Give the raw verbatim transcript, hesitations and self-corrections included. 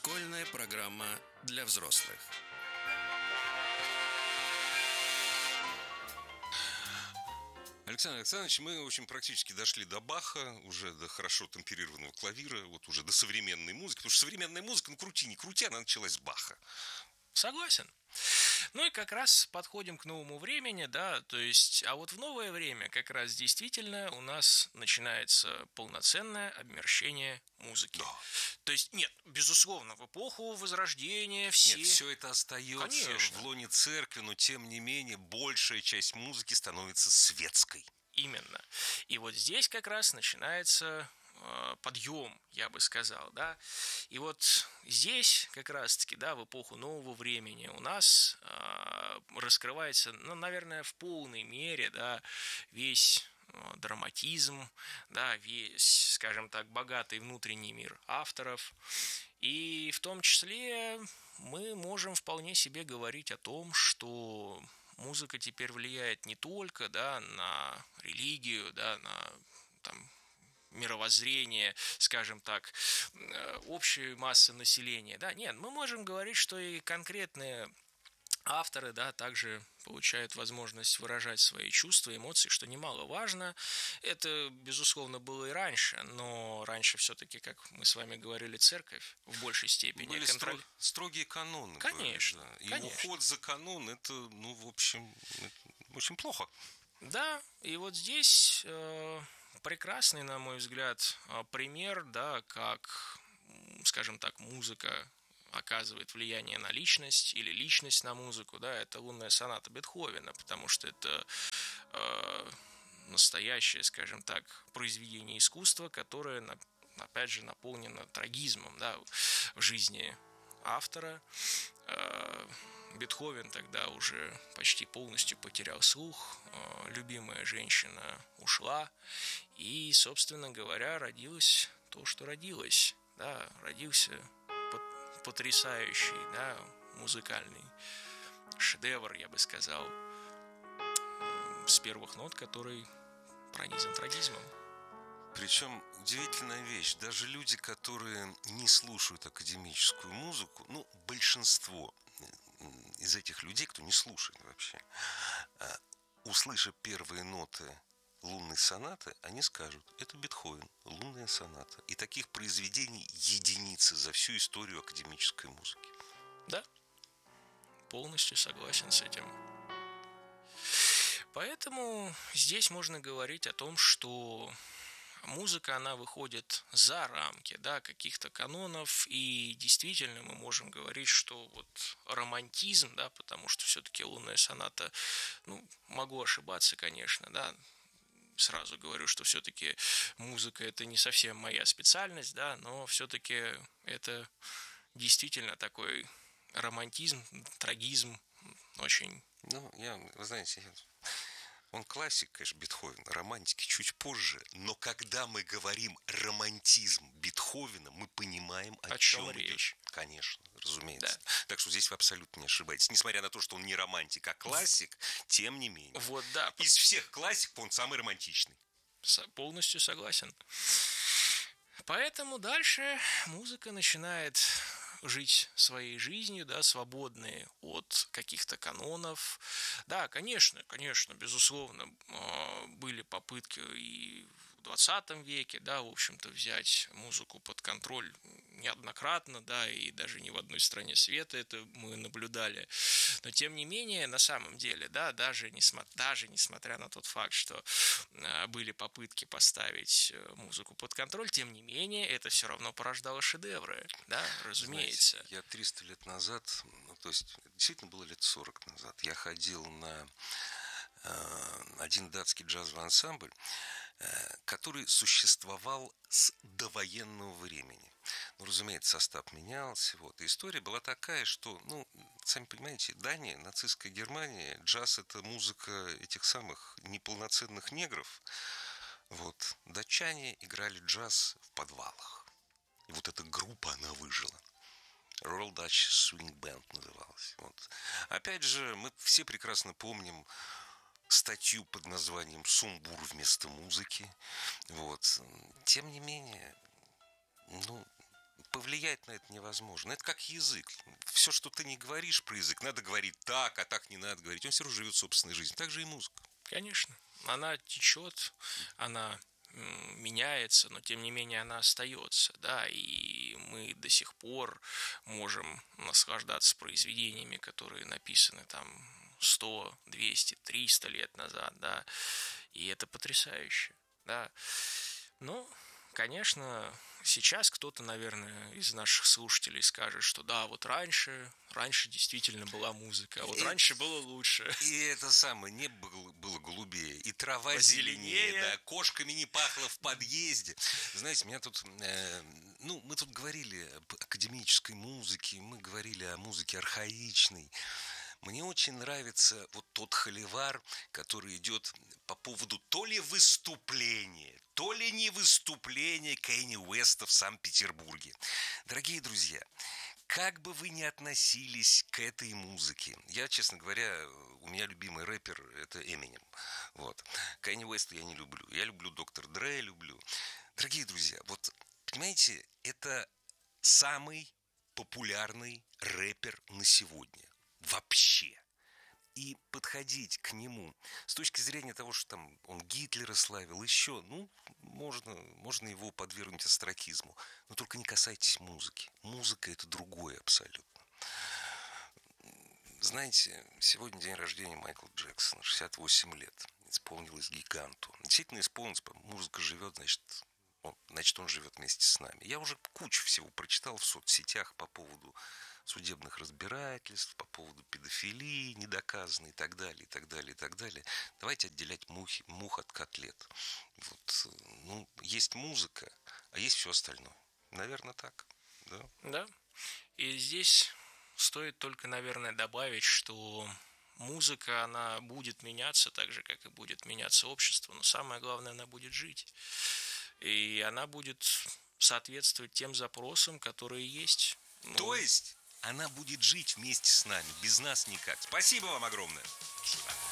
Школьная программа для взрослых. Александр Александрович, мы, в общем, практически дошли до Баха, уже до хорошо темперированного клавира, вот уже до современной музыки, потому что современная музыка, ну, крути, не крути, она началась с Баха. Согласен. Ну и как раз подходим к новому времени, да, то есть, а вот в новое время как раз действительно у нас начинается полноценное обмерщение музыки. Да. То есть, нет, безусловно, в эпоху Возрождения все... Нет, все это остается Конечно. в лоне церкви, но тем не менее большая часть музыки становится светской. Именно. И вот здесь как раз начинается э, подъем, я бы сказал, да. И вот здесь как раз-таки, да, в эпоху нового времени у нас э, раскрывается, ну, наверное, в полной мере, да, весь э, драматизм, да, весь, скажем так, богатый внутренний мир авторов. И в том числе мы можем вполне себе говорить о том, что музыка теперь влияет не только, да, на религию, да, на там, мировоззрение, скажем так, общей массы населения. Да, нет, мы можем говорить, что и конкретные авторы, да, также получают возможность выражать свои чувства, эмоции, что немаловажно. Это, безусловно, было и раньше, но раньше все-таки, как мы с вами говорили, церковь в большей степени Были контроль... стро- строгие каноны. Конечно, были, да. И конечно. уход за канон, это, ну, в общем, это очень плохо. Да, и вот здесь э, прекрасный, на мой взгляд, пример, да, как, скажем так, музыка оказывает влияние на личность или личность на музыку, да, это лунная соната Бетховена, потому что это э, настоящее, скажем так, произведение искусства, которое, опять же, наполнено трагизмом, да, в жизни автора. Э, Бетховен тогда уже почти полностью потерял слух, э, любимая женщина ушла, и, собственно говоря, родилось то, что родилось, да, родился потрясающий, да, музыкальный шедевр, я бы сказал, с первых нот, который пронизан трагизмом. Причем удивительная вещь, даже люди, которые не слушают академическую музыку, ну, большинство из этих людей, кто не слушает вообще, услышав первые ноты лунной сонаты, они скажут, это Бетховен, лунная соната. И таких произведений единицы за всю историю академической музыки. Да, полностью согласен с этим. Поэтому здесь можно говорить о том, что музыка, она выходит за рамки, да, каких-то канонов, и действительно мы можем говорить, что вот романтизм, да, потому что все-таки лунная соната, ну, могу ошибаться, конечно, да, сразу говорю, что все-таки музыка это не совсем моя специальность, да, но все-таки это действительно такой романтизм, трагизм очень. Ну, я, вы знаете, он классик, конечно, Бетховен, романтики чуть позже, но когда мы говорим романтизм Бетховена, мы понимаем, о, о чем, чем речь. Конечно, разумеется. Да. Так что здесь вы абсолютно не ошибаетесь. Несмотря на то, что он не романтик, а классик, тем не менее. Вот, да. Из всех классиков он самый романтичный. Полностью согласен. Поэтому дальше музыка начинает жить своей жизнью, да, свободные от каких-то канонов. Да, конечно, конечно, безусловно, были попытки и в двадцатом веке, да, в общем-то, взять музыку под контроль неоднократно, да, и даже не в одной стране света это мы наблюдали. Но, тем не менее, на самом деле, да, даже, несмотря, даже несмотря на тот факт, что были попытки поставить музыку под контроль, тем не менее, это все равно порождало шедевры, да, разумеется. Знаете, я триста лет назад, ну, то есть действительно было лет сорок назад, я ходил на э, один датский джазовый ансамбль, э, который существовал с довоенного времени. Ну, разумеется, состав менялся. Вот. И история была такая, что, ну, сами понимаете, Дания, нацистская Германия, джаз – это музыка этих самых неполноценных негров. Вот. Датчане играли джаз в подвалах. И вот эта группа, она выжила. Royal Dutch Swing Band называлась. Вот. Опять же, мы все прекрасно помним статью под названием «Сумбур вместо музыки». Вот. Тем не менее, ну, повлиял влиять на это невозможно. Это как язык. Все, что ты не говоришь про язык, надо говорить так, а так не надо говорить. Он все равно живет собственной жизнью. Так же и музыка. Конечно. Она течет, она меняется, но тем не менее она остается, да, и мы до сих пор можем наслаждаться произведениями, которые написаны там сто, двести, триста лет назад, да, и это потрясающе, да. Ну, конечно, сейчас кто-то, наверное, из наших слушателей скажет, что да, вот раньше, раньше действительно была музыка, а вот и, раньше было лучше. И это самое, небо было, было голубее, и трава зеленее, зеленее, да, кошками не пахло в подъезде. Знаете, меня тут, э, ну, мы тут говорили об академической музыке, мы говорили о музыке архаичной. Мне очень нравится вот тот холивар, который идет по поводу то ли выступления, то ли не выступления Кенни Уэста в Санкт-Петербурге. Дорогие друзья, как бы вы ни относились к этой музыке, я, честно говоря, у меня любимый рэпер – это Эминем. Вот. Кенни Уэста я не люблю. Я люблю доктор Дре, люблю. Дорогие друзья, вот, понимаете, это самый популярный рэпер на сегодня. Вообще. И подходить к нему с точки зрения того, что там он Гитлера славил, еще, ну, можно, можно его подвергнуть остракизму. Но только не касайтесь музыки. Музыка – это другое абсолютно. Знаете, сегодня день рождения Майкла Джексона, шестьдесят восемь лет. Исполнилось гиганту. Действительно исполнилось, музыка живет, значит, он, значит, он живет вместе с нами. Я уже кучу всего прочитал в соцсетях по поводу судебных разбирательств, по поводу педофилии недоказанной и так далее, и так далее, и так далее. Давайте отделять мухи, мух от котлет. Вот, ну, есть музыка, а есть все остальное. Наверное, так. Да. Да. И здесь стоит только, наверное, добавить, что музыка, она будет меняться так же, как и будет меняться общество, но самое главное, она будет жить. И она будет соответствовать тем запросам, которые есть. Ну, то есть она будет жить вместе с нами, без нас никак. Спасибо вам огромное. Спасибо.